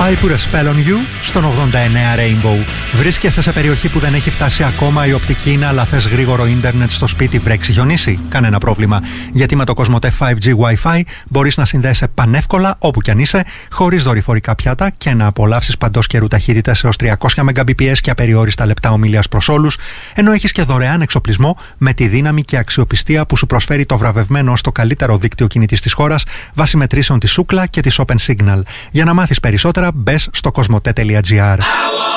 I Put a Spell on You στον 89 Rainbow. Βρίσκεσαι σε περιοχή που δεν έχει φτάσει ακόμα η οπτική ίννα, αλλά θες γρήγορο ίντερνετ στο σπίτι, βρέξει, χιονίσει? Κανένα πρόβλημα. Γιατί με το COSMOTE 5G Wi-Fi μπορείς να συνδέεσαι πανεύκολα όπου κι αν είσαι, χωρίς δορυφορικά πιάτα και να απολαύσεις παντός καιρού ταχύτητες έως 300 Mbps και απεριόριστα λεπτά ομιλίας προς όλους, ενώ έχεις και δωρεάν εξοπλισμό με τη δύναμη και αξιοπιστία που σου προσφέρει το βραβευμένο στο καλύτερο δίκτυο κινητής της χώρας βάσει μετρήσεων της Ookla και της Open Signal. Για να μάθεις περισσότερα, μπες στο cosmote.gr.